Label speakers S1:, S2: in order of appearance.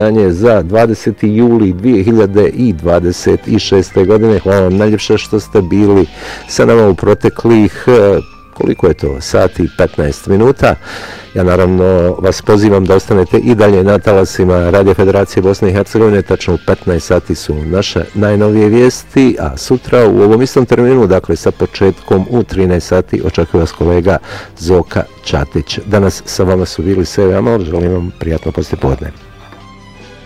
S1: za 20. juli 2026. godine. Hvala vam najljepše što ste bili sa nama u proteklih, koliko je to, sati i 15 minuta. Ja naravno vas pozivam da ostanete i dalje na talasima Radio Federacije Bosne i Hercegovine. Tačno u 15 sati su naše najnovije vijesti, a sutra u ovom istom terminu, dakle sa početkom u 13 sati, očekuje vas kolega Zoka Čatić. Danas sa vama su bili Seve Amor, želim vam prijatno poslijepodne.